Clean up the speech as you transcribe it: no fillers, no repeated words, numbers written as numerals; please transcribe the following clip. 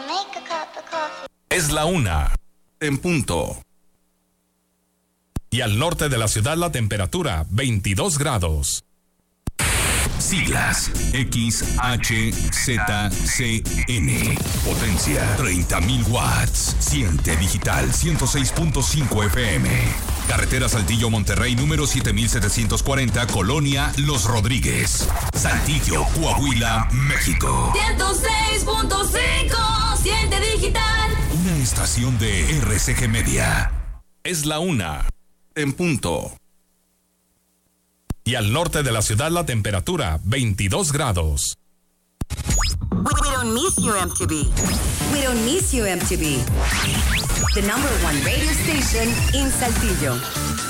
Es la 1 en punto. Y al norte de la ciudad la temperatura 22 grados. Siglas XHZCN. Potencia 30.000 watts. Siente digital 106.5 FM. Carretera Saltillo Monterrey número 7740, Colonia Los Rodríguez. Saltillo, Coahuila, México. 106.5. Siente digital. Una estación de RCG Media. Es la 1 en punto. Y al norte de la ciudad la temperatura 22 grados. We don't miss you, MTV. We don't miss you, MTV. The #1 radio station in Saltillo.